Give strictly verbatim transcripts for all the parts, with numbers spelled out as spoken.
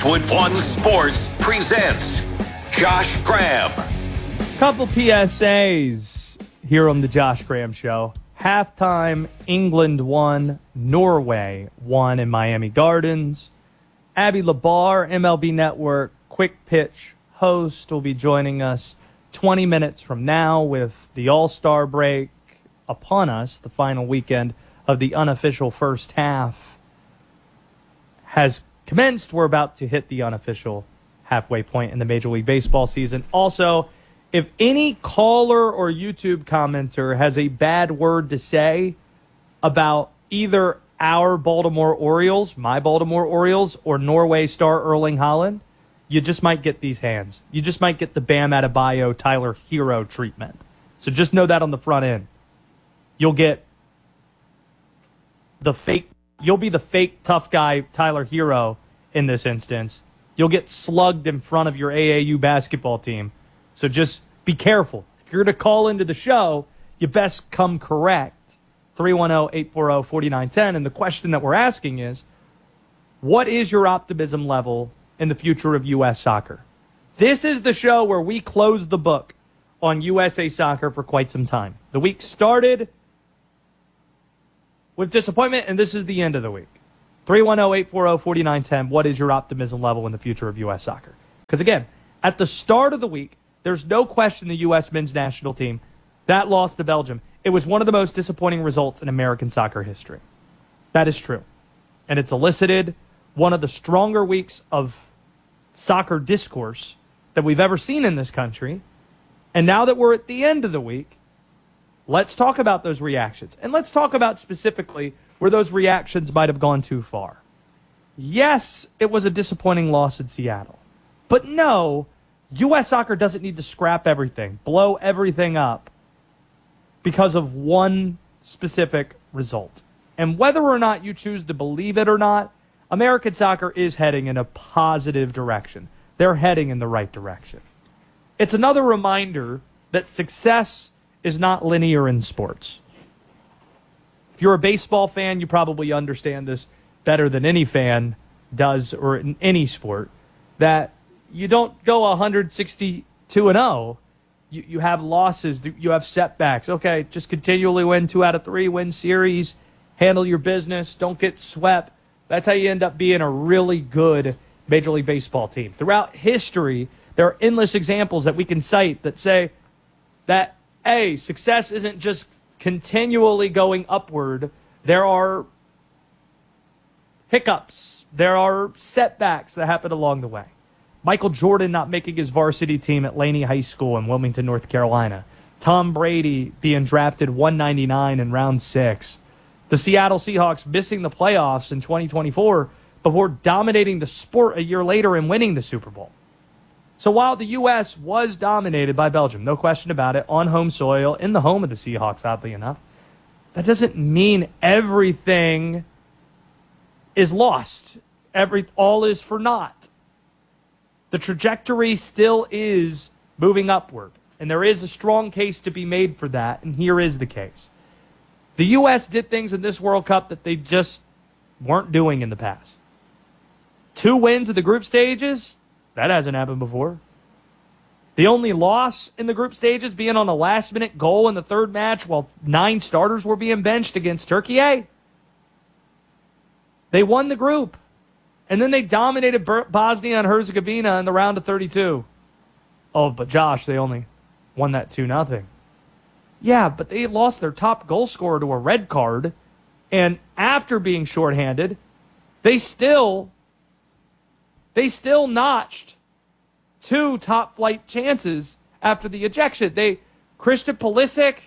Westwood One Sports presents Josh Graham. Couple P S As here on the Josh Graham Show. Halftime, England won, Norway won in Miami Gardens. Abby Labar, M L B Network Quick Pitch host, will be joining us twenty minutes from now with the All-Star break upon us. The final weekend of the unofficial first half has commenced. We're about to hit the unofficial halfway point in the Major League Baseball season. Also, if any caller or YouTube commenter has a bad word to say about either our Baltimore Orioles, my Baltimore Orioles, or Norway star Erling Haaland, you just might get these hands. You just might get the Bam Adebayo, Tyler Hero treatment. So just know that on the front end. You'll get the fake, you'll be the fake tough guy Tyler Hero in this instance. You'll get slugged in front of your A A U basketball team. So just be careful. If you're going to call into the show, you best come correct. three one zero, eight four zero, four nine one zero. And the question that we're asking is, what is your optimism level in the future of U S soccer? This is the show where we close the book on U S A Soccer for quite some time. The week started with disappointment, and this is the end of the week. three one zero, eight four zero, four nine one zero. What is your optimism level in the future of U S soccer? Because, again, at the start of the week, there's no question the U S men's national team, that loss to Belgium, it was one of the most disappointing results in American soccer history. That is true. And it's elicited one of the stronger weeks of soccer discourse that we've ever seen in this country. And now that we're at the end of the week, let's talk about those reactions. And let's talk about specifically where those reactions might have gone too far. Yes, it was a disappointing loss in Seattle. But no, U S soccer doesn't need to scrap everything, blow everything up because of one specific result. And whether or not you choose to believe it or not, American soccer is heading in a positive direction. They're heading in the right direction. It's another reminder that success is not linear in sports. If you're a baseball fan, you probably understand this better than any fan does, or in any sport, that you don't go one sixty-two and oh. You, you have losses. You have setbacks. Okay, just continually win two out of three, win series, handle your business, don't get swept. That's how you end up being a really good Major League Baseball team. Throughout history, there are endless examples that we can cite that say that, A, success isn't just continually going upward. There are hiccups. There are setbacks that happen along the way. Michael Jordan not making his varsity team at Laney High School in Wilmington, North Carolina. Tom Brady being drafted one ninety-nine in round six. The Seattle Seahawks missing the playoffs in twenty twenty-four before dominating the sport a year later and winning the Super Bowl. So while the U S was dominated by Belgium, no question about it, on home soil, in the home of the Seahawks, oddly enough, that doesn't mean everything is lost. Every, all is for naught. The trajectory still is moving upward, and there is a strong case to be made for that, and here is the case. The U S did things in this World Cup that they just weren't doing in the past. Two wins in the group stages, that hasn't happened before. The only loss in the group stages being on a last-minute goal in the third match while nine starters were being benched against Turkey. They won the group, and then they dominated Bosnia and Herzegovina in the round of thirty-two. Oh, but Josh, they only won that two nothing. Yeah, but they lost their top goal scorer to a red card, and after being shorthanded, they still... They still notched two top-flight chances after the ejection. They, Christian Pulisic,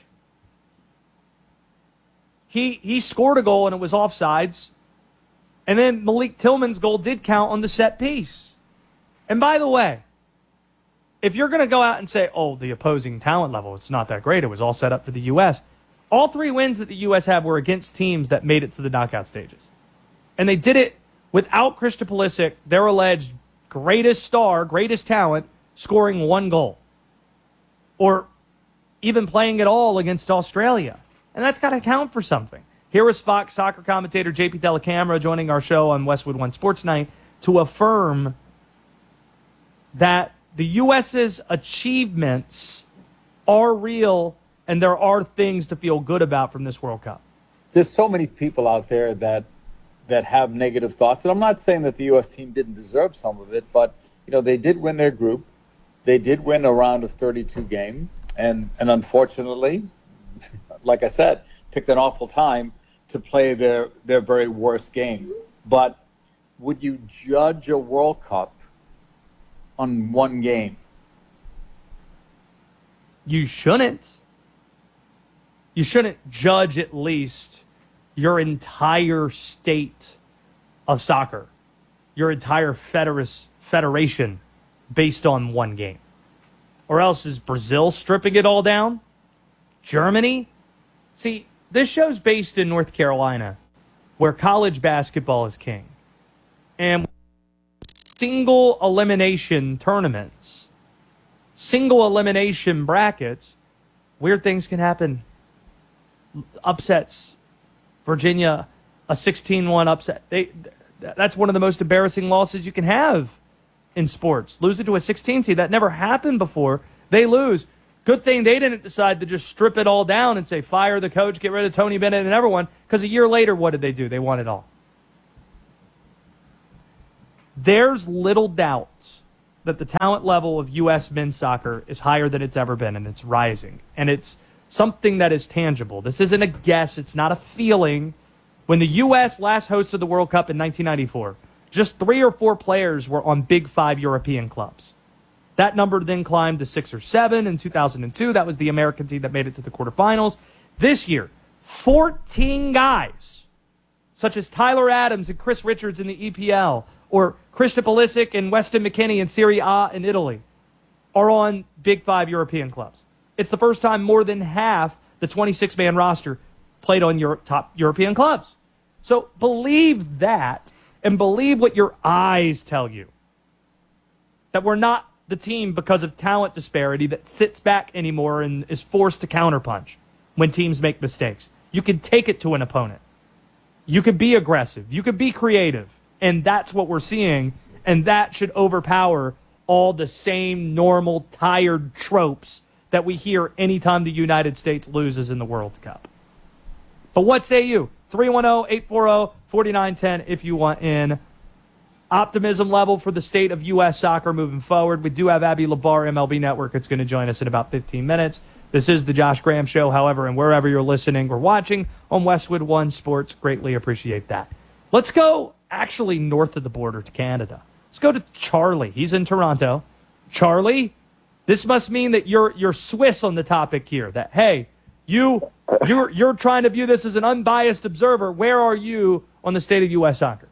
he he scored a goal and it was offsides. And then Malik Tillman's goal did count on the set piece. And by the way, if you're going to go out and say, oh, the opposing talent level, it's not that great, it was all set up for the U S, all three wins that the U S have were against teams that made it to the knockout stages. And they did it without Christian Pulisic, their alleged greatest star, greatest talent, scoring one goal. Or even playing at all against Australia. And that's got to count for something. Here was Fox soccer commentator J P Dellacamera joining our show on Westwood One Sports Night to affirm that the U S's achievements are real and there are things to feel good about from this World Cup? There's so many people out there that that have negative thoughts. And I'm not saying that the U S team didn't deserve some of it, but, you know, they did win their group. They did win a round of thirty-two games. And, and unfortunately, like I said, picked an awful time to play their, their very worst game. But would you judge a World Cup on one game? You shouldn't. You shouldn't judge at least your entire state of soccer, your entire federis, federation based on one game. Or else is Brazil stripping it all down? Germany? See, this show's based in North Carolina, where college basketball is king. And single elimination tournaments, single elimination brackets, weird things can happen. Upsets. Virginia, a sixteen one upset. They, that's one of the most embarrassing losses you can have in sports. Lose it to a sixteen seed. That never happened before. They lose. Good thing they didn't decide to just strip it all down and say, fire the coach, get rid of Tony Bennett and everyone, because a year later, what did they do? They won it all. There's little doubt that the talent level of U S men's soccer is higher than it's ever been, and it's rising. And it's something that is tangible. This isn't a guess. It's not a feeling. When the U S last hosted the World Cup in nineteen ninety-four, just three or four players were on big five European clubs. That number then climbed to six or seven in two thousand two. That was the American team that made it to the quarterfinals. This year, fourteen guys, such as Tyler Adams and Chris Richards in the E P L, or Christian Pulisic and Weston McKennie in Serie A in Italy, are on big five European clubs. It's the first time more than half the twenty-six man roster played on your top European clubs. So believe that and believe what your eyes tell you. That we're not the team because of talent disparity that sits back anymore and is forced to counterpunch when teams make mistakes. You can take it to an opponent. You can be aggressive. You can be creative. And that's what we're seeing. And that should overpower all the same normal, tired tropes that we hear anytime the United States loses in the World Cup. But what say you? three one zero, eight four zero, four nine one zero if you want in. Optimism level for the state of U S soccer moving forward. We do have Abby Labar, M L B Network. It's going to join us in about fifteen minutes. This is the Josh Graham Show, however, and wherever you're listening or watching on Westwood One Sports, greatly appreciate that. Let's go actually north of the border to Canada. Let's go to Charlie. He's in Toronto. Charlie, this must mean that you're you're Swiss on the topic here. That hey, you you're you're trying to view this as an unbiased observer. Where are you on the state of U S soccer?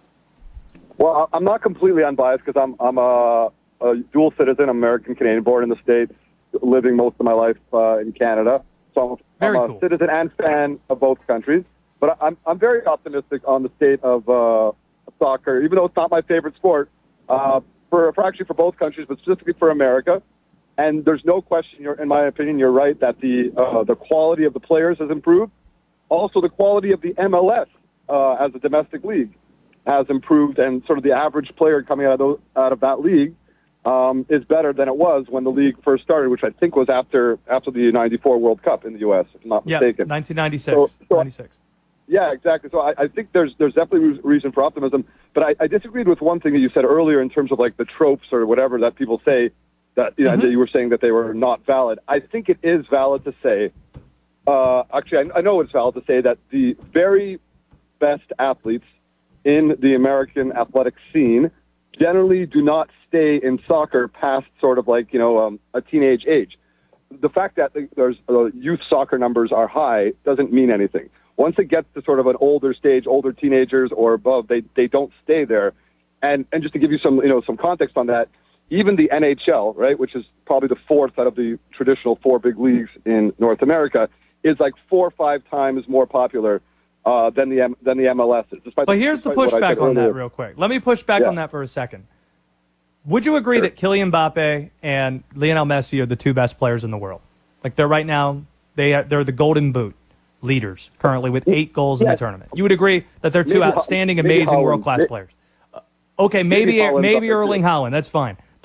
Well, I'm not completely unbiased because I'm I'm a, a dual citizen, American Canadian, born in the States, living most of my life uh, in Canada. So I'm, I'm a cool. citizen and fan of both countries. But I'm I'm very optimistic on the state of uh, soccer, even though it's not my favorite sport. Uh, for, for actually for both countries, but specifically for America. And there's no question, you're, in my opinion, you're right that the uh, the quality of the players has improved. Also, the quality of the M L S uh, as a domestic league has improved, and sort of the average player coming out of those, out of that league um, is better than it was when the league first started, which I think was after after the ninety-four World Cup in the U S, if I'm not yeah, mistaken. nineteen ninety-six. So, so, ninety-six. Yeah, exactly. So I, I think there's there's definitely reason for optimism, but I, I disagreed with one thing that you said earlier in terms of like the tropes or whatever that people say that you know mm-hmm. that you were saying that they were not valid. I think it is valid to say. Uh, actually, I, I know it's valid to say that the very best athletes in the American athletic scene generally do not stay in soccer past sort of like, you know, um, a teenage age. The fact that there's uh, youth soccer numbers are high doesn't mean anything. Once it gets to sort of an older stage, older teenagers or above, they, they don't stay there. And and just to give you some, you know, some context on that, even the N H L, right, which is probably the fourth out of the traditional four big leagues in North America, is like four or five times more popular Uh, than the M- than the M L S is. But the, here's the pushback on that real quick. Let me push back yeah. on that for a second. Would you agree sure. that Kylian Mbappe and Lionel Messi are the two best players in the world? Like they're right now, they are, they're the Golden Boot leaders currently with eight goals yeah. in the tournament. You would agree that they're two maybe, outstanding, amazing, world-class players. Uh, okay, maybe maybe, maybe Erling Haaland. That's fine. But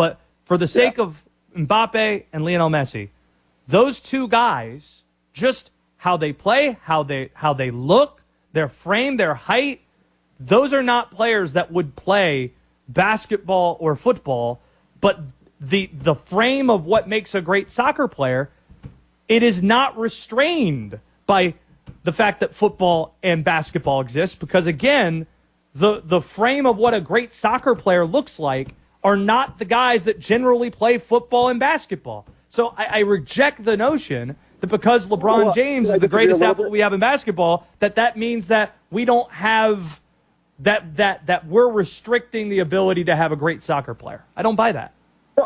for the sake Yeah. of Mbappe and Lionel Messi, those two guys, just how they play, how they how they look, their frame, their height, those are not players that would play basketball or football, but the the frame of what makes a great soccer player, it is not restrained by the fact that football and basketball exist, because again, the the frame of what a great soccer player looks like are not the guys that generally play football and basketball. So I, I reject the notion that because LeBron Well, James I is the disagree a greatest little athlete bit. we have in basketball, that that means that we don't have that that that we're restricting the ability to have a great soccer player. I don't buy that.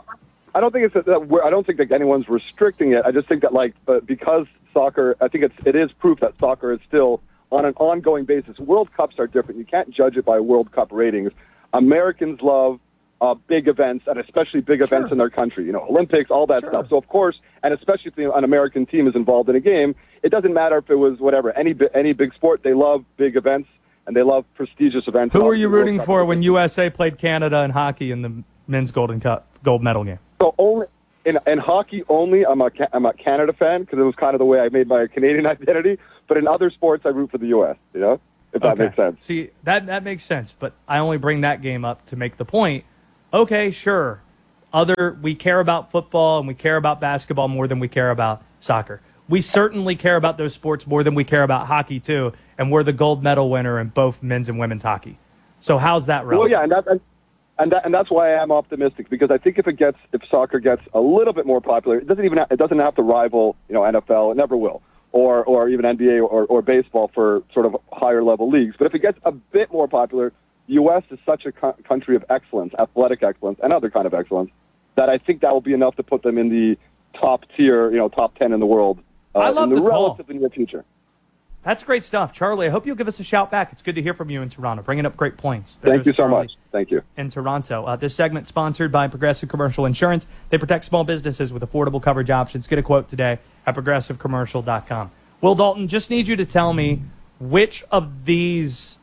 I don't think it's that, that we're, I don't think that anyone's restricting it. I just think that like uh, because soccer, I think it's it is proof that soccer is still on an ongoing basis. World Cups are different. You can't judge it by World Cup ratings. Americans love uh, big events, and especially big events Sure. in their country. You know, Olympics, all that Sure. stuff. So of course, and especially if an American team is involved in a game, it doesn't matter if it was whatever any bi- any big sport. They love big events and they love prestigious events. Who And were you obviously World rooting Cup for is when big. U S A played Canada in hockey in the men's Golden Cup gold medal game? So only in, in hockey only, I'm a Ca- I'm a Canada fan because it was kind of the way I made my Canadian identity. But in other sports, I root for the U S. You know, if that Okay. makes sense. See, that that makes sense, but I only bring that game up to make the point. Okay, sure. Other we care about football and we care about basketball more than we care about soccer. We certainly care about those sports more than we care about hockey too, and we're the gold medal winner in both men's and women's hockey. So how's that relevant? Well, yeah, and that, and, and that and that's why I am optimistic because I think if it gets if soccer gets a little bit more popular, it doesn't even ha- it doesn't have to rival you know N F L. It never will, or or even N B A or, or baseball for sort of higher level leagues. But if it gets a bit more popular, the U S is such a co- country of excellence, athletic excellence, and other kind of excellence that I think that will be enough to put them in the top tier, you know, top ten in the world uh, I love in the, the call. relatively near future. That's great stuff, Charlie. I hope you'll give us a shout back. It's good to hear from you in Toronto, bringing up great points. There Thank you goes so Charlie much. Thank you. in Toronto. Uh, this segment sponsored by Progressive Commercial Insurance. They protect small businesses with affordable coverage options. Get a quote today at progressive commercial dot com. Will Dalton, just need you to tell me which of these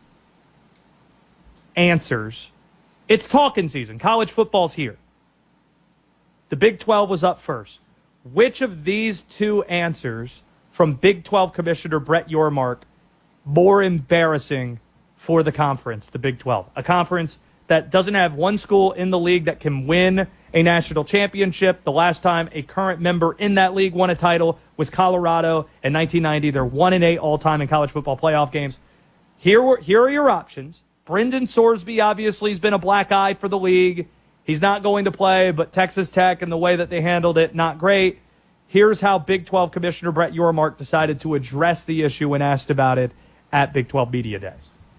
answers. It's talking season. College football's here. The Big twelve was up first. Which of these two answers from Big twelve Commissioner Brett Yormark more embarrassing for the conference, the Big twelve? A conference that doesn't have one school in the league that can win a national championship. The last time a current member in that league won a title was Colorado in nineteen ninety. They're one and eight all-time in college football playoff games. Here, were, here are your options. Brendan Sorsby obviously has been a black eye for the league. He's not going to play, but Texas Tech and the way that they handled it, not great. Here's how Big twelve Commissioner Brett Yormark decided to address the issue when asked about it at Big twelve Media Days.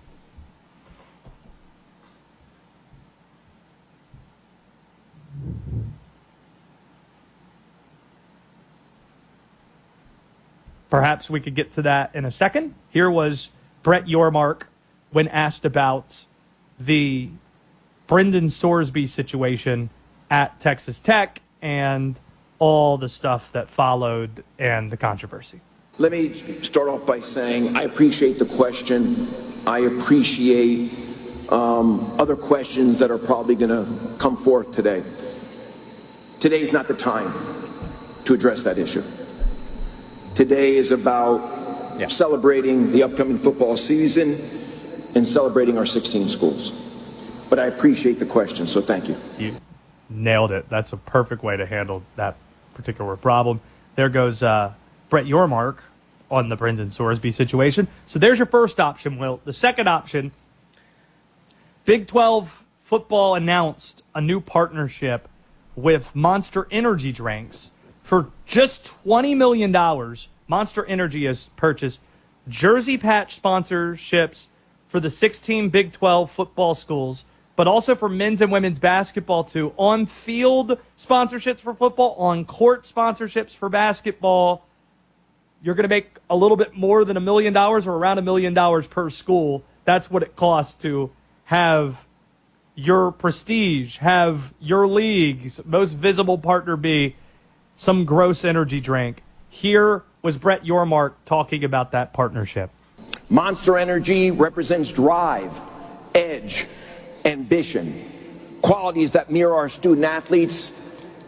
Perhaps we could get to that in a second. Here was Brett Yormark when asked about the Brendan Sorsby situation at Texas Tech and all the stuff that followed and the controversy. Let me start off by saying I appreciate the question. I appreciate um, other questions that are probably going to come forth today. Today is not the time to address that issue. Today is about Yeah. celebrating the upcoming football season and celebrating our sixteen schools. But I appreciate the question, so thank you. You nailed it. That's a perfect way to handle that particular problem. There goes uh, Brett Yormark on the Brendan Sorsby situation. So there's your first option, Will. The second option, Big twelve football announced a new partnership with Monster Energy drinks. For just twenty million dollars, Monster Energy has purchased jersey patch sponsorships for the sixteen Big twelve football schools, but also for men's and women's basketball too. On-field sponsorships for football, on-court sponsorships for basketball. You're going to make a little bit more than a million dollars or around a million dollars per school. That's what it costs to have your prestige, have your league's most visible partner be some gross energy drink. Here was Brett Yormark talking about that partnership. Monster Energy represents drive, edge, ambition, qualities that mirror our student athletes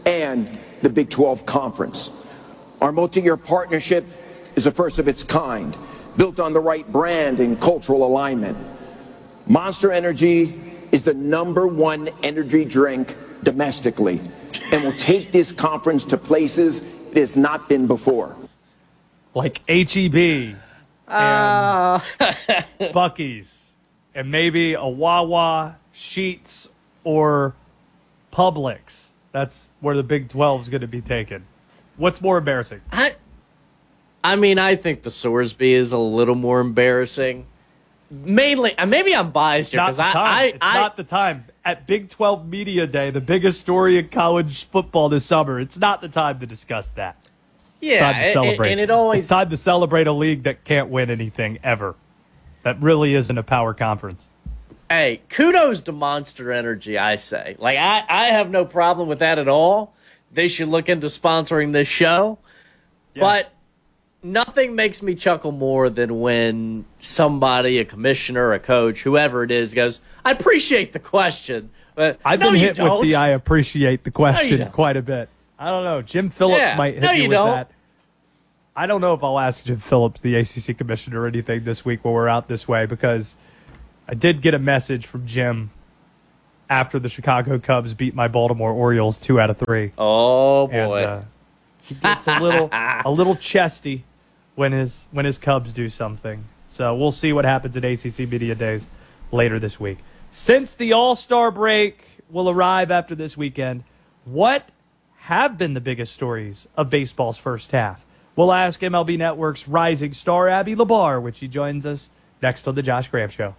and the Big twelve Conference. Our multi-year partnership is a first of its kind, built on the right brand and cultural alignment. Monster Energy is the number one energy drink domestically and will take this conference to places it has not been before. Like H E B and Buc-ee's and maybe a Wawa, Sheetz, or Publix. That's where the Big twelve is going to be taken. What's more embarrassing? I, I mean, I think the Sorsby is a little more embarrassing. Mainly, and maybe I'm biased here because I, I, it's I, not the time. At Big twelve Media Day, the biggest story in college football this summer, it's not the time to discuss that. yeah, It's time to celebrate. and, and it always It's time to celebrate a league that can't win anything ever. That really isn't a power conference. Hey, kudos to Monster Energy, I say. Like, I, I have no problem with that at all. They should look into sponsoring this show. Yes. But nothing makes me chuckle more than when somebody, a commissioner, a coach, whoever it is, goes, I appreciate the question. But I've no, been you hit don't. with the I appreciate the question don't. quite a bit. I don't know. Jim Phillips Yeah. might hit No, me you with don't. that. I don't know if I'll ask Jim Phillips, the A C C commissioner, or anything this week when we're out this way, because I did get a message from Jim after the Chicago Cubs beat my Baltimore Orioles two out of three. Oh, And boy. uh, he gets a little a little chesty when his when his Cubs do something. So we'll see what happens at A C C Media Days later this week. Since the All-Star break will arrive after this weekend, what have been the biggest stories of baseball's first half? We'll ask M L B Network's rising star Abby Labar, which she joins us next on the Josh Graham Show.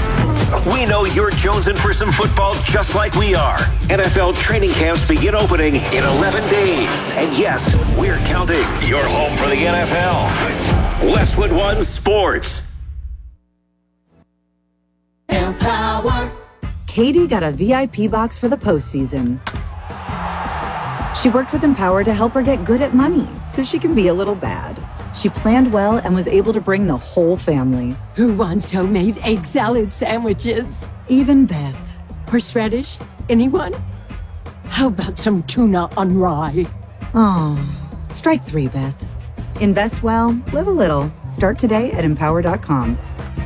We know you're jonesing for some football just like we are. N F L training camps begin opening in eleven days. And yes, we're counting. You're home for the N F L. Westwood One Sports. Empower. Katie got a V I P box for the postseason. She worked with Empower to help her get good at money so she can be a little bad. She planned well and was able to bring the whole family. Who wants homemade egg salad sandwiches? Even Beth. Horseradish? Anyone? How about some tuna on rye? Oh, strike three, Beth. Invest well, live a little. Start today at empower dot com.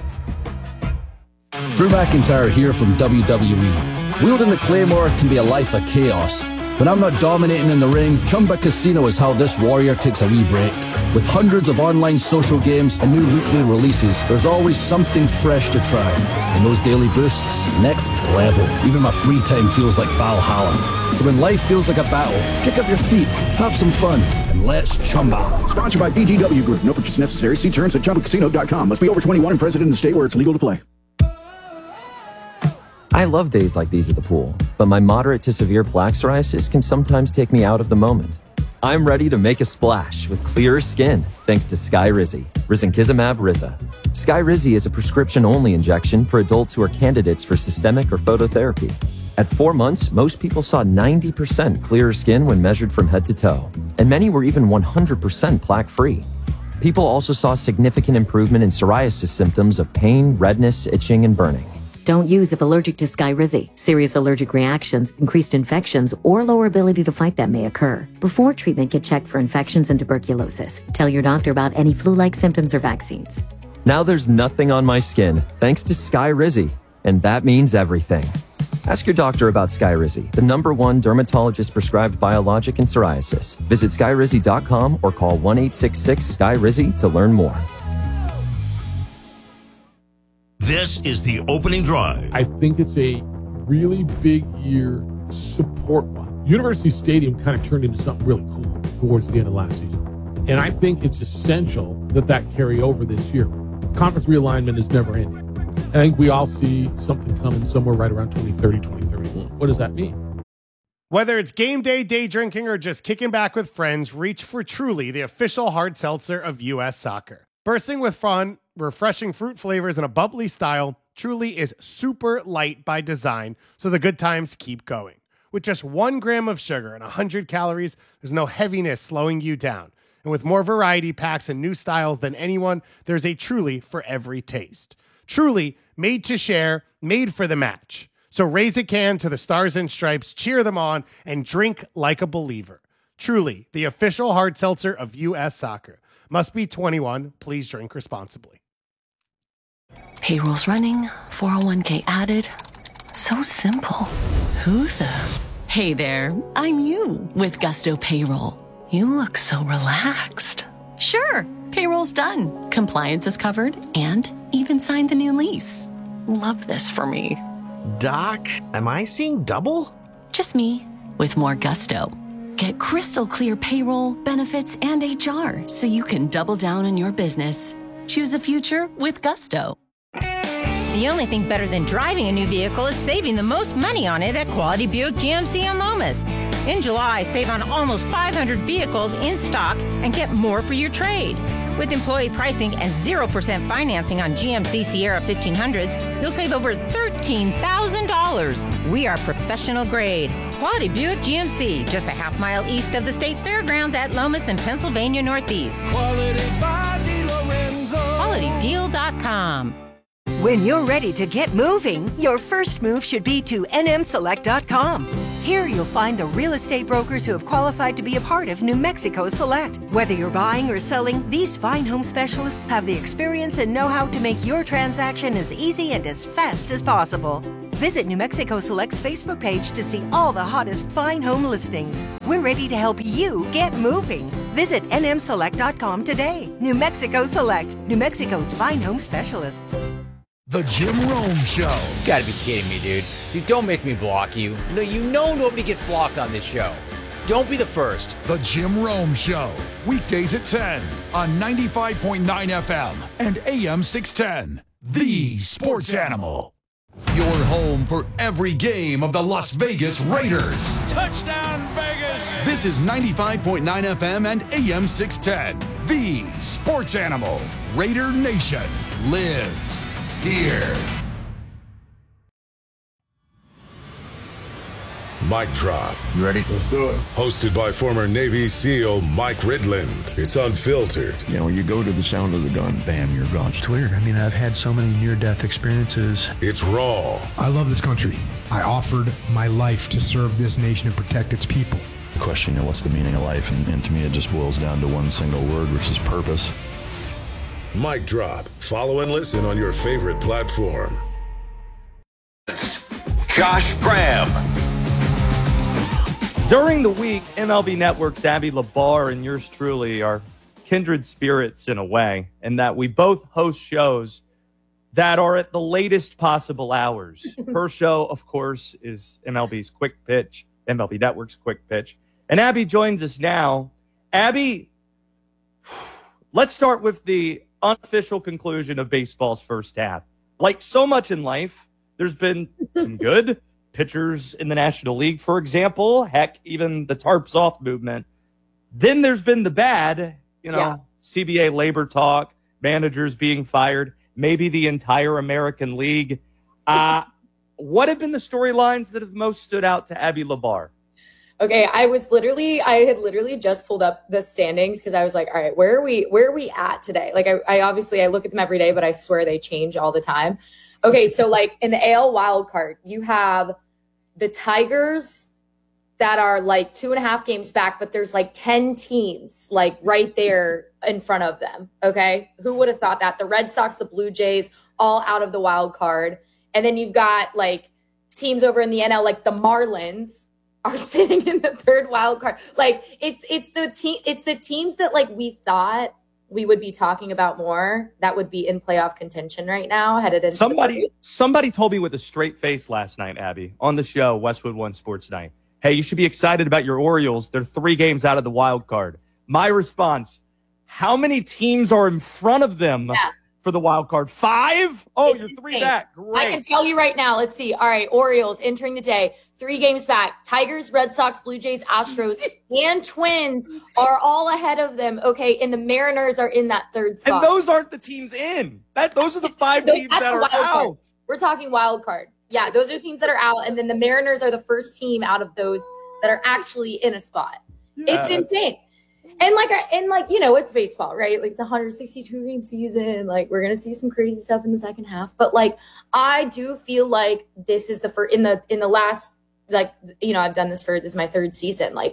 Drew McIntyre here from W W E. Wielding the Claymore can be a life of chaos. When I'm not dominating in the ring, Chumba Casino is how this warrior takes a wee break. With hundreds of online social games and new weekly releases, there's always something fresh to try. And those daily boosts, next level. Even my free time feels like Valhalla. So when life feels like a battle, kick up your feet, have some fun, and let's Chumba. Sponsored by B G W Group. No purchase necessary. See terms at chumba casino dot com. Must be over twenty-one and present in the state where it's legal to play. I love days like these at the pool, but my moderate to severe plaque psoriasis can sometimes take me out of the moment. I'm ready to make a splash with clearer skin thanks to Skyrizi, risankizumab Riza. Skyrizi is a prescription-only injection for adults who are candidates for systemic or phototherapy. At four months, most people saw ninety percent clearer skin when measured from head to toe, and many were even one hundred percent plaque-free. People also saw significant improvement in psoriasis symptoms of pain, redness, itching, and burning. Don't use if allergic to Skyrizi. Serious allergic reactions, increased infections, or lower ability to fight them may occur. Before treatment, get checked for infections and tuberculosis. Tell your doctor about any flu-like symptoms or vaccines. Now there's nothing on my skin thanks to Skyrizi, and that means everything. Ask your doctor about Skyrizi, the number one dermatologist-prescribed biologic in psoriasis. Visit skyrizi dot com or call one eight six six Skyrizi to learn more. This is the opening drive. I think it's a really big year support-wise. University Stadium kind of turned into something really cool towards the end of last season. And I think it's essential that that carry over this year. Conference realignment is never ending. I think we all see something coming somewhere right around twenty thirty, twenty thirty-one. What does that mean? Whether it's game day, day drinking, or just kicking back with friends, reach for Truly, the official hard seltzer of U S Soccer. Bursting with fun, refreshing fruit flavors, and a bubbly style, Truly is super light by design, so the good times keep going. With just one gram of sugar and one hundred calories, there's no heaviness slowing you down. And with more variety packs and new styles than anyone, there's a Truly for every taste. Truly, made to share, made for the match. So raise a can to the Stars and Stripes, cheer them on, and drink like a believer. Truly, the official hard seltzer of U S Soccer. Must be twenty-one. Please drink responsibly. Payroll's running, four oh one k added. So simple. Who the? Hey there, I'm you with Gusto Payroll. You look so relaxed. Sure, payroll's done. Compliance is covered and even signed the new lease. Love this for me. Doc, am I seeing double? Just me with more gusto. Get crystal clear payroll, benefits, and H R so you can double down on your business. Choose a future with Gusto. The only thing better than driving a new vehicle is saving the most money on it at Quality Buick G M C in Lomas. In July, save on almost five hundred vehicles in stock and get more for your trade. With employee pricing and zero percent financing on G M C Sierra fifteen hundreds, you'll save over thirteen thousand dollars. We are professional grade. Quality Buick G M C, just a half mile east of the State Fairgrounds at Lomas and Pennsylvania Northeast. Quality by DeLorenzo. quality deal dot com. When you're ready to get moving, your first move should be to N M select dot com. Here you'll find the real estate brokers who have qualified to be a part of New Mexico Select. Whether you're buying or selling, these fine home specialists have the experience and know-how to make your transaction as easy and as fast as possible. Visit New Mexico Select's Facebook page to see all the hottest fine home listings. We're ready to help you get moving. Visit N M select dot com today. New Mexico Select, New Mexico's fine home specialists. The Jim Rome Show. You gotta be kidding me, dude. Dude, don't make me block you. No, you know nobody gets blocked on this show. Don't be the first. The Jim Rome Show. Weekdays at ten on ninety-five point nine F M and A M six ten. The Sports Animal. Your home for every game of the Las Vegas Raiders. Touchdown, Vegas! This is ninety-five point nine F M and A M six ten. The Sports Animal. Raider Nation lives here. Mic Drop. You ready? Let's do it. Hosted by former Navy SEAL Mike Ridland. It's unfiltered. You know, when you go to the sound of the gun, bam, you're gone. It's weird. I mean, I've had so many near-death experiences. It's raw. I love this country. I offered my life to serve this nation and protect its people. The question, you know, what's the meaning of life? And, and to me, it just boils down to one single word, which is purpose. Mic Drop. Follow and listen on your favorite platform. Josh Graham. During the week, M L B Network's Abby Labar and yours truly are kindred spirits in a way, and that we both host shows that are at the latest possible hours. Her show, of course, is M L B's Quick Pitch, M L B Network's Quick Pitch. And Abby joins us now. Abby, let's start with the unofficial conclusion of baseball's first half. Like so much in life, there's been some good pitchers in the National League, for example. Heck, even the tarps off movement. Then there's been the bad, you know, yeah. C B A labor talk, managers being fired, maybe the entire American League. Uh, what have been the storylines that have most stood out to Abby Labar? Okay, I was literally, I had literally just pulled up the standings because I was like, all right, where are we, where are we at today? Like, I, I obviously, I look at them every day, but I swear they change all the time. Okay, so like in the A L wild card, you have the Tigers that are like two and a half games back, but there's like ten teams like right there in front of them. Okay, who would have thought that? The Red Sox, the Blue Jays, all out of the wild card. And then you've got like teams over in the N L, like the Marlins are sitting in the third wild card. Like it's it's the team it's the teams that like we thought we would be talking about more that would be in playoff contention right now headed into somebody somebody told me with a straight face last night, Abby, on the show Westwood One Sports Night, hey, you should be excited about your Orioles. They're three games out of the wild card. My response, how many teams are in front of them yeah. for the wild card? Five? Oh, it's you're three insane. Back. Great. I can tell you right now. Let's see. All right, Orioles entering the day. Three games back. Tigers, Red Sox, Blue Jays, Astros, and Twins are all ahead of them. Okay, and the Mariners are in that third spot. And those aren't the teams in. That Those are the five teams that are out. Card. We're talking wild card. Yeah, those are teams that are out, and then the Mariners are the first team out of those that are actually in a spot. Yeah. It's insane. And like, I, and like, you know, it's baseball, right? Like it's a one hundred sixty-two game season. Like we're going to see some crazy stuff in the second half. But like, I do feel like this is the first in the, in the last, like, you know, I've done this for, this is my third season. Like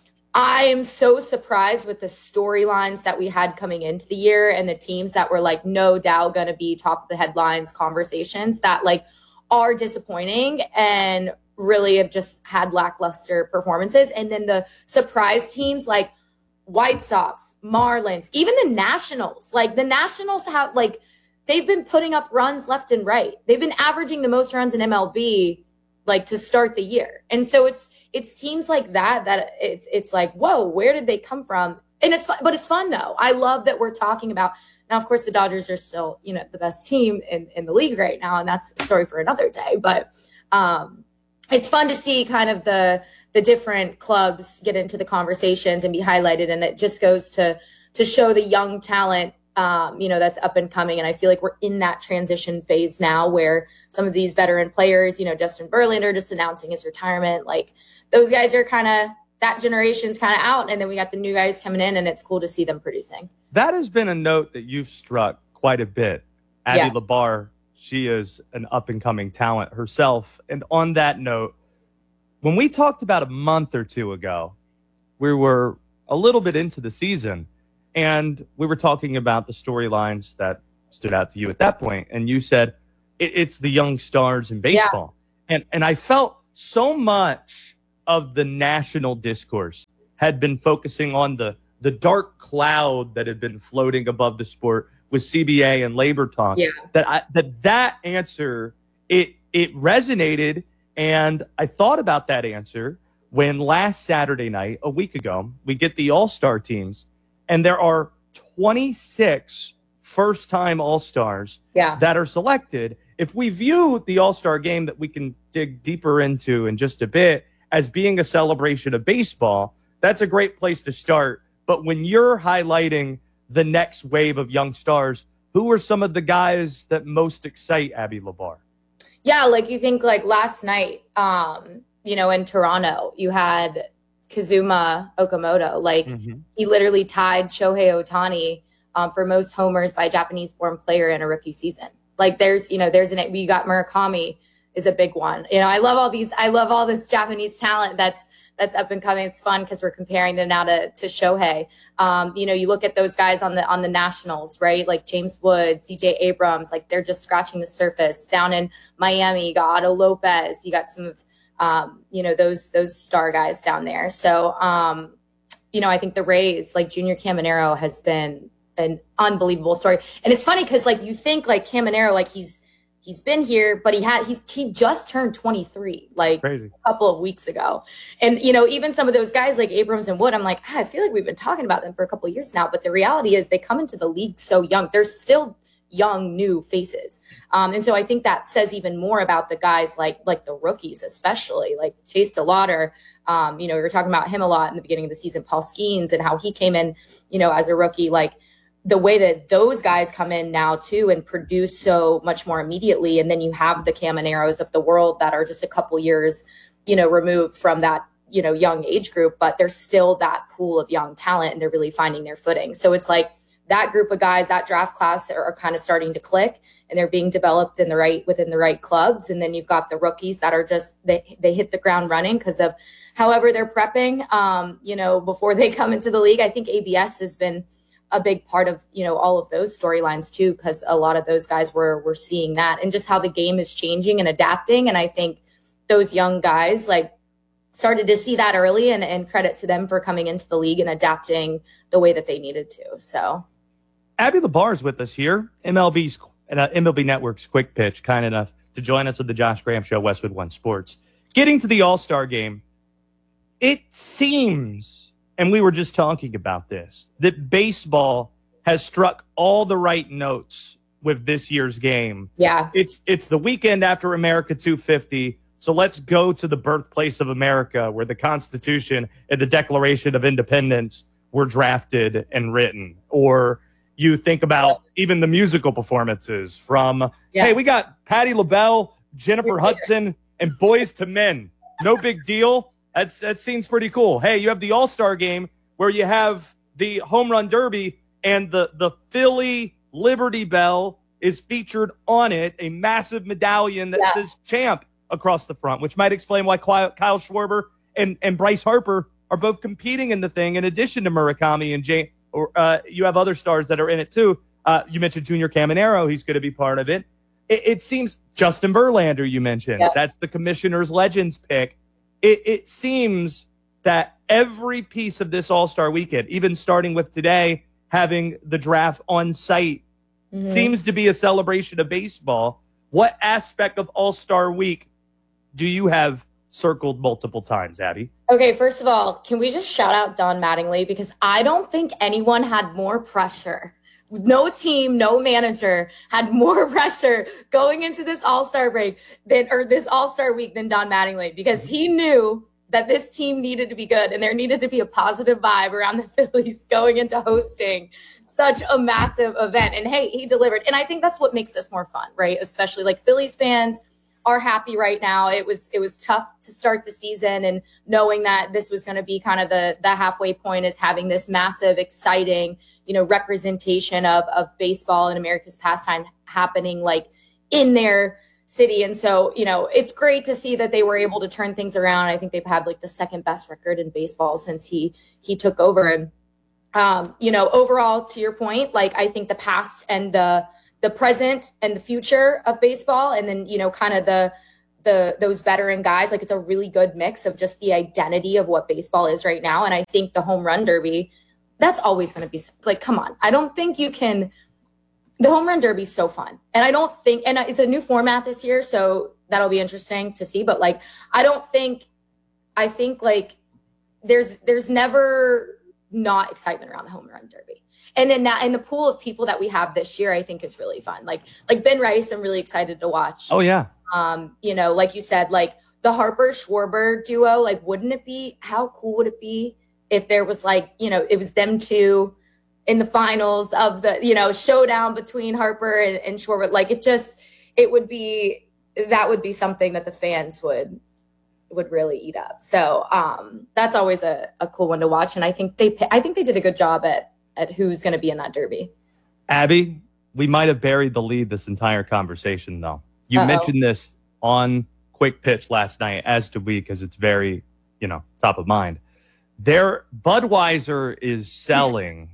I am so surprised with the storylines that we had coming into the year and the teams that were like, no doubt going to be top of the headlines conversations that like are disappointing and really have just had lackluster performances. And then the surprise teams like White Sox, Marlins, even the Nationals. Like the Nationals have like they've been putting up runs left and right. They've been averaging the most runs in M L B like to start the year. And so it's it's teams like that that it's it's like, whoa, where did they come from? And it's fun, but it's fun though. I love that we're talking about now. Of course, the Dodgers are still, you know, the best team in, in the league right now, and that's a story for another day. But um it's fun to see kind of the the different clubs get into the conversations and be highlighted. And it just goes to, to show the young talent, um, you know, that's up and coming. And I feel like we're in that transition phase now where some of these veteran players, you know, Justin Verlander just announcing his retirement, like those guys are kind of, that generation's kind of out. And then we got the new guys coming in and it's cool to see them producing. That has been a note that you've struck quite a bit. Abby Yeah. Labar, she is an up and coming talent herself. And on that note, when we talked about a month or two ago, we were a little bit into the season and we were talking about the storylines that stood out to you at that point. And you said it, it's the young stars in baseball. Yeah. And, and I felt so much of the national discourse had been focusing on the, the dark cloud that had been floating above the sport with C B A and labor talk. Yeah. That I, that, that answer, it, it resonated. And I thought about that answer when last Saturday night, a week ago, we get the All-Star teams, and there are twenty-six first-time All-Stars Yeah. that are selected. If we view the All-Star game that we can dig deeper into in just a bit as being a celebration of baseball, that's a great place to start. But when you're highlighting the next wave of young stars, who are some of the guys that most excite Abby Labar? Yeah, like you think like last night, um, you know, in Toronto, you had Kazuma Okamoto. Like Mm-hmm. he literally tied Shohei Ohtani um, for most homers by a Japanese-born player in a rookie season. Like there's, you know, there's an, we got Murakami is a big one. You know, I love all these, I love all this Japanese talent that's, that's up and coming. It's fun because we're comparing them now to, to Shohei. Um, you know, you look at those guys on the, on the Nationals, right? Like James Wood, C J Abrams, like they're just scratching the surface. Down in Miami, you got Otto Lopez, you got some of, um, you know, those, those star guys down there. So, um, you know, I think the Rays, like Junior Caminero has been an unbelievable story. And it's funny because like you think like Caminero, like he's, he's been here, but he had, he, he just turned twenty-three, like Crazy. a couple of weeks ago. And, you know, even some of those guys like Abrams and Wood, I'm like, ah, I feel like we've been talking about them for a couple of years now, but the reality is they come into the league so young. They're still young, new faces. Um, and so I think that says even more about the guys like, like the rookies, especially like Chase DeLauder. Um, you know, we were talking about him a lot in the beginning of the season, Paul Skeens, and how he came in, you know, as a rookie, like, the way that those guys come in now too and produce so much more immediately. And then you have the Camineros of the world that are just a couple years, you know, removed from that, you know, young age group, but there's still that pool of young talent and they're really finding their footing. So it's like that group of guys, that draft class are, are kind of starting to click and they're being developed in the right, within the right clubs. And then you've got the rookies that are just, they, they hit the ground running because of however they're prepping, um, you know, before they come into the league. I think A B S has been a big part of, you know, all of those storylines too, because a lot of those guys were, were seeing that and just how the game is changing and adapting. And I think those young guys like started to see that early and, and credit to them for coming into the league and adapting the way that they needed to. So Abby Labar is with us here, M L B's uh, M L B Network's Quick Pitch, kind enough to join us at the Josh Graham Show, Westwood One Sports. Getting to the All-Star game, it seems, and we were just talking about this, that baseball has struck all the right notes with this year's game. Yeah. It's it's the weekend after America two fifty, so let's go to the birthplace of America where the Constitution and the Declaration of Independence were drafted and written. Or you think about even the musical performances from, Yeah. hey, we got Patti LaBelle, Jennifer Hudson, and Boys to Men. No big deal. That's, that seems pretty cool. Hey, you have the All-Star game where you have the home run derby, and the, the Philly Liberty Bell is featured on it, a massive medallion that yeah. says champ across the front, which might explain why Kyle Schwarber and, and Bryce Harper are both competing in the thing, in addition to Murakami and Jay. Or uh, you have other stars that are in it too. Uh, you mentioned Junior Caminero; he's going to be part of it. It, it seems Justin Verlander, you mentioned, yeah. that's the commissioner's legends pick. It, it seems that every piece of this All-Star weekend, even starting with today, having the draft on site, mm-hmm. seems to be a celebration of baseball. What aspect of All-Star week do you have circled multiple times, Abby? Okay, first of all, can we just shout out Don Mattingly? Because I don't think anyone had more pressure. No team, no manager had more pressure going into this All-Star break than, or this All-Star week than Don Mattingly, because he knew that this team needed to be good and there needed to be a positive vibe around the Phillies going into hosting such a massive event. And hey, he delivered. And I think that's what makes this more fun, right? Especially like Phillies fans are happy right now. It was it was tough to start the season, and knowing that this was going to be kind of the the halfway point is having this massive, exciting, you know, representation of of baseball and America's pastime happening like in their city. And so, you know, it's great to see that they were able to turn things around. I think they've had like the second best record in baseball since he he took over. And um, you know, overall, to your point, like I think the past and the the present and the future of baseball, and then, you know, kind of the, the, those veteran guys, like it's a really good mix of just the identity of what baseball is right now. And I think the home run derby, that's always going to be like, come on. I don't think you can, the home run derby is so fun. And I don't think, and it's a new format this year, so that'll be interesting to see. But like, I don't think, I think like there's, there's never not excitement around the home run derby. And then that, and the pool of people that we have this year, I think is really fun. Like, like Ben Rice, I'm really excited to watch. Oh yeah. Um, you know, like you said, like the Harper Schwarber duo, like, wouldn't it be, how cool would it be if there was like, you know, it was them two in the finals of the, you know, showdown between Harper and, and Schwarber. Like it just, it would be, that would be something that the fans would, would really eat up. So um, that's always a, a cool one to watch. And I think they, I think they did a good job at, at who's going to be in that derby. Abby, we might have buried the lead this entire conversation, though. You Uh-oh. mentioned this on Quick Pitch last night, as did we, because it's very, you know, top of mind. Their Budweiser is selling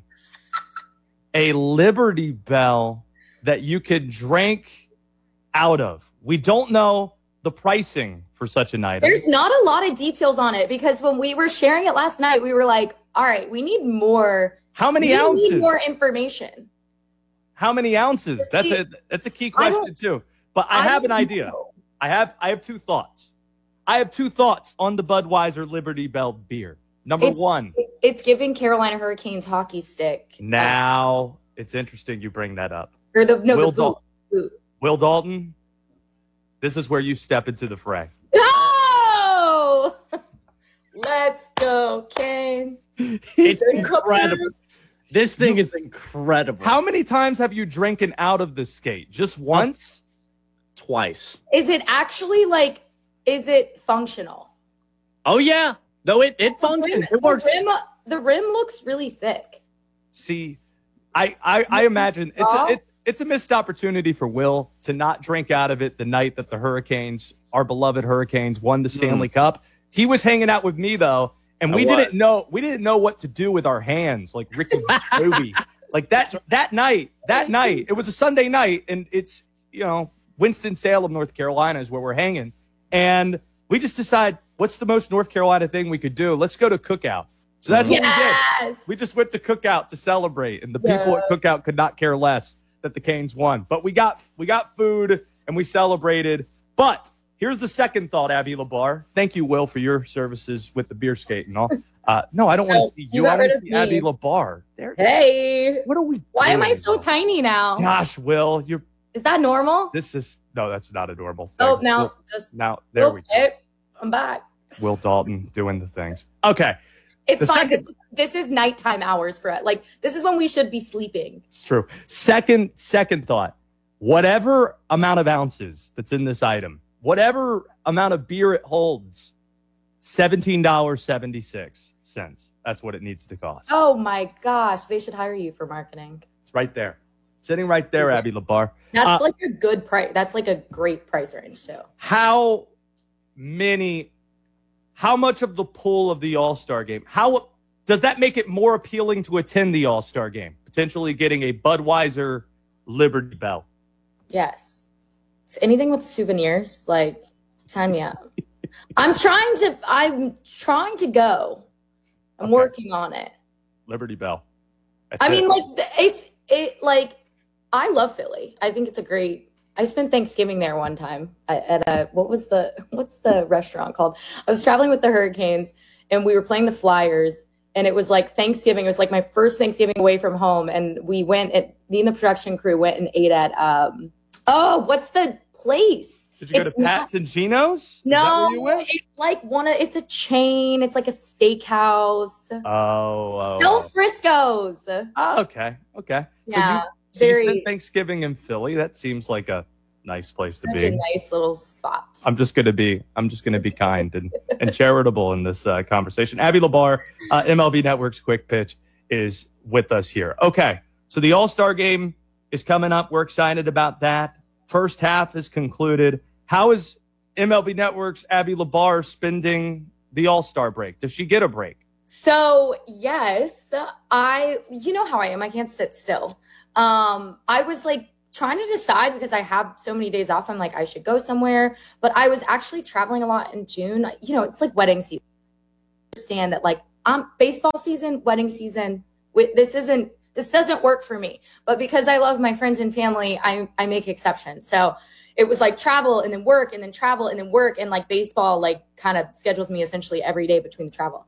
a Liberty Bell that you could drink out of. We don't know the pricing for such an item. There's not a lot of details on it, because when we were sharing it last night, we were like, all right, we need more. How many we ounces? Need more information. How many ounces? Let's that's see. a that's a key question too. But I, I have an idea. Know. I have I have two thoughts. I have two thoughts on the Budweiser Liberty Bell beer. Number it's, one, it's giving Carolina Hurricanes hockey stick. Now it's interesting you bring that up. Or the no Will, the boot. Dal- Will Dalton. This is where you step into the fray. No! Let's go, Canes. It's incredible. This thing is incredible. How many times have you drinking out of the skate? Just once? Twice. Is it actually like, is it functional? Oh, yeah. No, it, it functions. It works. The rim, the rim looks really thick. See, I, I, I imagine it's a, it's, it's a missed opportunity for Will to not drink out of it the night that the Hurricanes, our beloved Hurricanes, won the Stanley mm. Cup. He was hanging out with me, though. And we didn't know we didn't know what to do with our hands, like Ricky Bobby. Like that that night, that night, it was a Sunday night, and it's, you know, Winston-Salem, North Carolina is where we're hanging. And we just decided, what's the most North Carolina thing we could do? Let's go to Cookout. So that's yes! what we did. We just went to Cookout to celebrate, and the yeah. people at Cookout could not care less that the Canes won. But we got we got food and we celebrated. But here's the second thought, Abby Labar. Thank you, Will, for your services with the beer skate and all. Uh, no, I don't no, want to see you. you I want to see me. Abby Labar. There. Hey. What are we doing? Why am I so tiny now? Gosh, Will, you're. Is that normal? This is no, that's not a normal thing. Oh, now Will, just now there oh, we go. Hey, I'm back. Will Dalton doing the things. Okay. It's the fine. Second, this, is, this is nighttime hours for it. Like, this is when we should be sleeping. It's true. Second, second thought. Whatever amount of ounces that's in this item, whatever amount of beer it holds, seventeen dollars and seventy-six cents. That's what it needs to cost. Oh my gosh, they should hire you for marketing. It's right there. Sitting right there, Abby Labar. That's Uh, like a good price. That's like a great price range too. How many, how much of the pool of the All-Star game, how does that make it more appealing to attend the All-Star game? Potentially getting a Budweiser Liberty Bell. Yes. So anything with souvenirs, like sign me up. I'm trying to, I'm trying to go. I'm Okay. working on it. Liberty Bell. That's I it. mean, like, it's, it, like, I love Philly. I think it's a great, I spent Thanksgiving there one time at, at a, what was the, what's the restaurant called? I was traveling with the Hurricanes and we were playing the Flyers and it was like Thanksgiving. It was like my first Thanksgiving away from home. And we went, at, me and the production crew went and ate at, um, oh, what's the place? Did you go It's to Pat's not- and Gino's? Is that No, where you went? it's like one of, it's a chain. It's like a steakhouse. Oh, oh, No oh. Frisco's. Oh, okay, okay. Yeah, so you, so you very- spent Thanksgiving in Philly. That seems like a nice place to Such be. a nice little spot. I'm just gonna be I'm just gonna be kind and, and charitable in this uh, conversation. Abby Labar, uh, M L B Network's Quick Pitch, is with us here. Okay, so the All-Star game is coming up. We're excited about that. First half is concluded. How is M L B Network's Abby Labar spending the All-Star break? Does she get a break? So yes, I, you know how I am. I can't sit still. Um, I was like trying to decide because I have so many days off. I'm like, I should go somewhere, but I was actually traveling a lot in June. You know, it's like wedding season. I understand that like um, baseball season, wedding season, wi- this isn't, this doesn't work for me, but because I love my friends and family, I, I make exceptions. So it was like travel and then work and then travel and then work. And like baseball, like kind of schedules me essentially every day between the travel.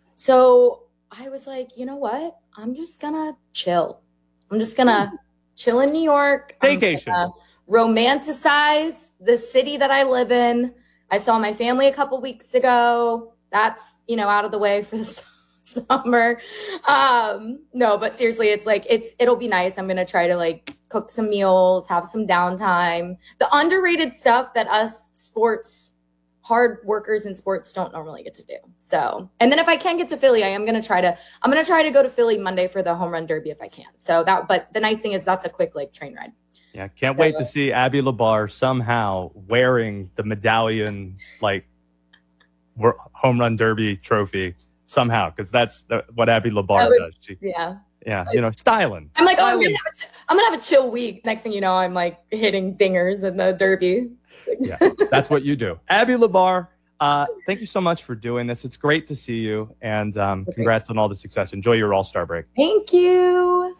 So I was like, you know what? I'm just gonna chill. I'm just gonna chill in New York. I'm Vacation. gonna romanticize the city that I live in. I saw my family a couple weeks ago. That's, you know, out of the way for the summer. Um, no, but seriously, it's like, it's, it'll be nice. I'm gonna try to like cook some meals, have some downtime. The underrated stuff that us sports hard workers in sports don't normally get to do. So, and then if I can get to Philly, I am going to try to, I'm going to try to go to Philly Monday for the home run derby if I can. So that, but the nice thing is that's a quick like train ride. Yeah, can't wait to see Abby Labar somehow wearing the medallion, like wor- home run derby trophy somehow, because that's the, what Abby Labar That would- does. She, Yeah. yeah, you know, styling. I'm like, oh, I'm going to have a ch- I'm going to have a chill week. Next thing you know, I'm like hitting dingers in the derby. Yeah, that's what you do. Abby Labar, uh, thank you so much for doing this. It's great to see you, and um, congrats on all the success. Enjoy your All-Star break. Thank you.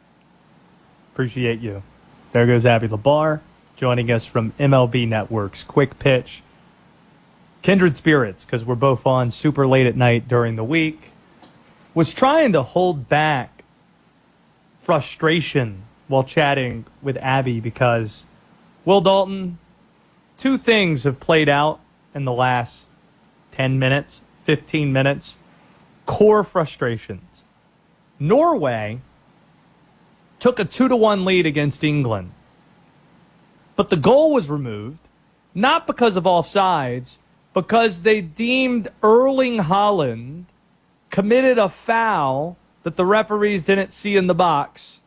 Appreciate you. There goes Abby Labar, joining us from M L B Network's Quick Pitch. Kindred spirits, because we're both on super late at night during the week. Was trying to hold back frustration while chatting with Abby because Will Dalton, two things have played out in the last ten minutes, fifteen minutes. Core frustrations. Norway took a two to one lead against England. But the goal was removed, not because of offsides, because they deemed Erling Haaland committed a foul that the referees didn't see in the box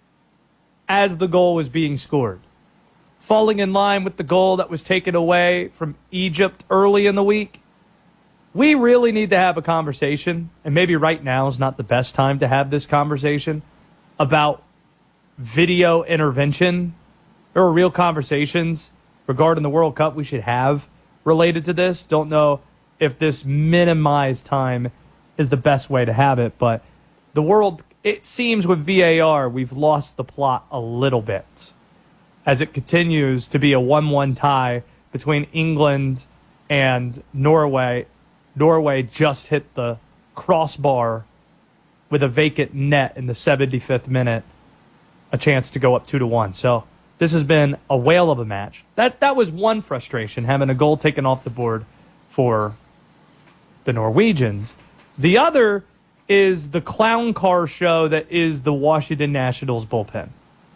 as the goal was being scored. Falling in line with the goal that was taken away from Egypt early in the week. We really need to have a conversation, and maybe right now is not the best time to have this conversation, about video intervention. There are real conversations regarding the World Cup we should have related to this. Don't know if this minimized time is the best way to have it, but the world, it seems with V A R, we've lost the plot a little bit as it continues to be a one one tie between England and Norway. Norway just hit the crossbar with a vacant net in the seventy-fifth minute, a chance to go up two to one. So this has been a whale of a match. That that was one frustration, having a goal taken off the board for the Norwegians. The other is the clown car show that is the Washington Nationals bullpen.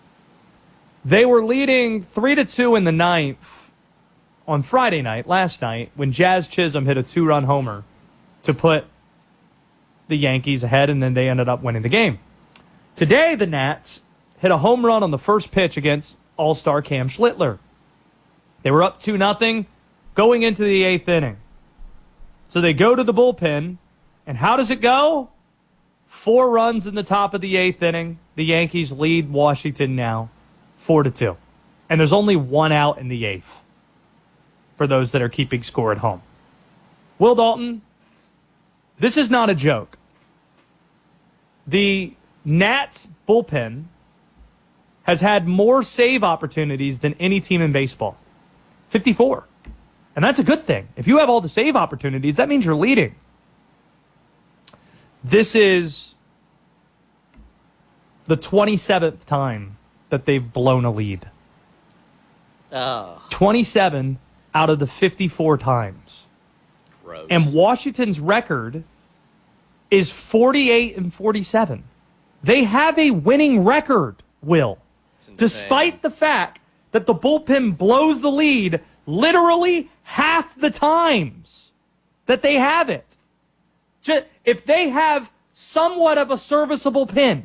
They were leading three to two in the ninth on Friday night, last night, when Jazz Chisholm hit a two-run homer to put the Yankees ahead, and then they ended up winning the game. Today, the Nats hit a home run on the first pitch against All-Star Cam Schlittler. They were up two nothing going into the eighth inning. So they go to the bullpen, and how does it go? Four runs in the top of the eighth inning. The Yankees lead Washington now four to two. And there's only one out in the eighth for those that are keeping score at home. Will Dalton, this is not a joke. The Nats bullpen has had more save opportunities than any team in baseball. fifty-four. And that's a good thing. If you have all the save opportunities, that means you're leading. This is the twenty-seventh time that they've blown a lead. Oh. twenty-seven out of the fifty-four times. Gross. And Washington's record is forty-eight and forty-seven. They have a winning record, Will. Despite the fact that the bullpen blows the lead literally half the times that they have it. Just, if they have somewhat of a serviceable pin,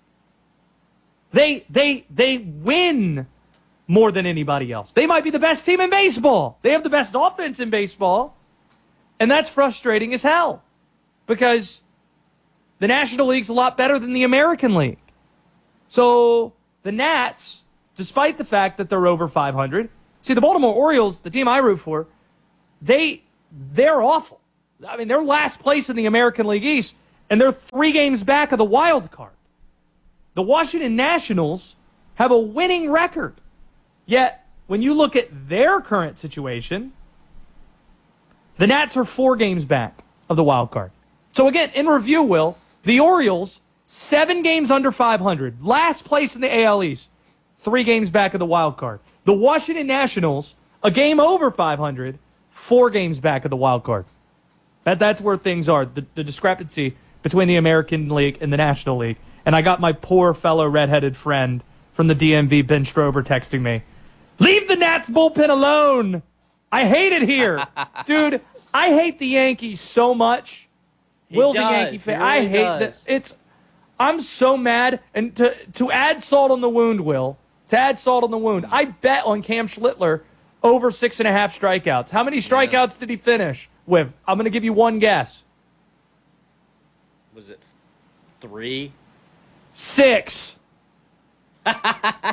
they they they win more than anybody else. They might be the best team in baseball. They have the best offense in baseball. And that's frustrating as hell because the National League's a lot better than the American League. So the Nats, despite the fact that they're over five hundred, see, the Baltimore Orioles, the team I root for, they, they're awful. I mean, they're last place in the American League East, and they're three games back of the wild card. The Washington Nationals have a winning record. Yet, when you look at their current situation, the Nats are four games back of the wild card. So again, in review, Will, the Orioles, seven games under five hundred, last place in the A L East, three games back of the wild card. The Washington Nationals, a game over five hundred, four games back of the wild card. That, that's where things are, the, the discrepancy between the American League and the National League. And I got my poor fellow redheaded friend from the D M V, Ben Strober, texting me, "Leave the Nats bullpen alone. I hate it here." Dude, I hate the Yankees so much. He Will's does. a Yankee fan. He really I hate does. that. It's. I'm so mad. And to to add salt on the wound, Will, to add salt on the wound, I bet on Cam Schlittler over six and a half strikeouts. How many strikeouts yeah. did he finish with? I'm going to give you one guess. Was it three? Six. I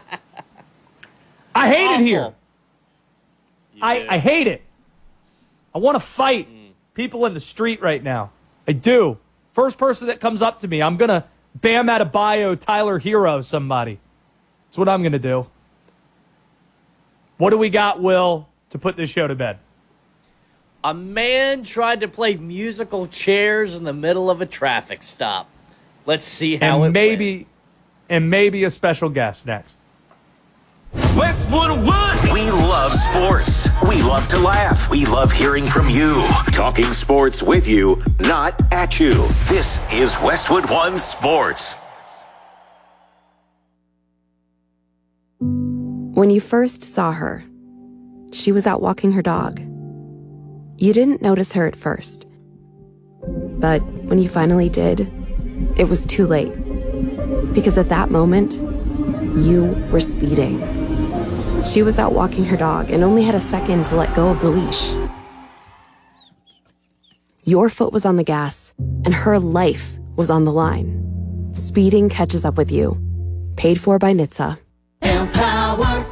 hate Awful. it here. I, I hate it. I want to fight mm. people in the street right now. I do. First person that comes up to me, I'm going to Bam Adebayo, Tyler Hero somebody. That's what I'm going to do. What do we got, Will, to put this show to bed? A man tried to play musical chairs in the middle of a traffic stop. Let's see how and it maybe, went. And maybe a special guest next. Westwood One. We love sports. We love to laugh. We love hearing from you. Talking sports with you, not at you. This is Westwood One Sports. When you first saw her, she was out walking her dog. You didn't notice her at first. But when you finally did, it was too late. Because at that moment, you were speeding. She was out walking her dog and only had a second to let go of the leash. Your foot was on the gas, and her life was on the line. Speeding catches up with you. Paid for by N H T S A. Empower.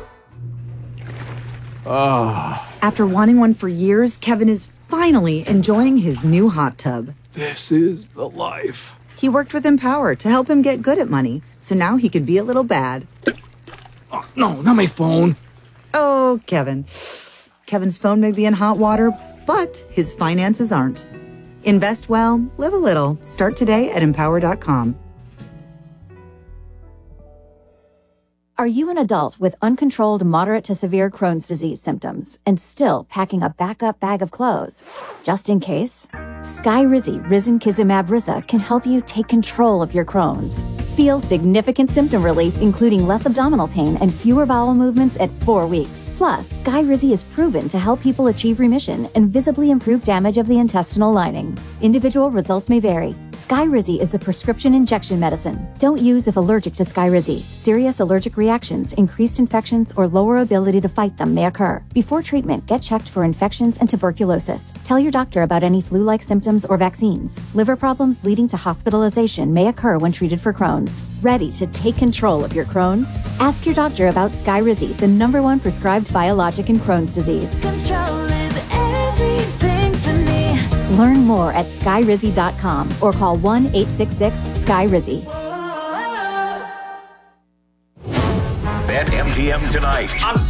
Ah. After wanting one for years, Kevin is finally enjoying his new hot tub. This is the life. He worked with Empower to help him get good at money, so now he can be a little bad. Oh, no, not my phone. Oh, Kevin. Kevin's phone may be in hot water, but his finances aren't. Invest well, live a little. Start today at empower dot com. Are you an adult with uncontrolled moderate to severe Crohn's disease symptoms and still packing a backup bag of clothes? Just in case? Skyrizi Risankizumab Riza can help you take control of your Crohn's. Feel significant symptom relief, including less abdominal pain and fewer bowel movements at four weeks. Plus, Skyrizi is proven to help people achieve remission and visibly improve damage of the intestinal lining. Individual results may vary. Skyrizi is a prescription injection medicine. Don't use if allergic to Skyrizi. Serious allergic reactions, increased infections, or lower ability to fight them may occur. Before treatment, get checked for infections and tuberculosis. Tell your doctor about any flu-like symptoms or vaccines. Liver problems leading to hospitalization may occur when treated for Crohn's. Ready to take control of your Crohn's? Ask your doctor about Skyrizi, the number one prescribed biologic in Crohn's disease. Control is everything to me. Learn more at skyrizi dot com or call one eight six six Skyrizi. Bet M G M tonight. I'm